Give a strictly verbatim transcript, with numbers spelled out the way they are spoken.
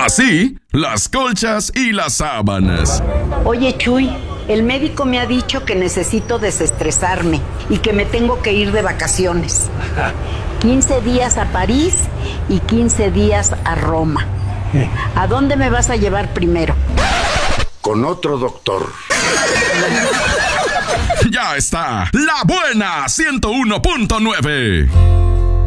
Así, las colchas y las sábanas. Oye, Chuy, el médico me ha dicho que necesito desestresarme y que me tengo que ir de vacaciones. quince días a París y quince días a Roma. ¿A dónde me vas a llevar primero? Con otro doctor. Ya está, La Buena ciento uno punto nueve.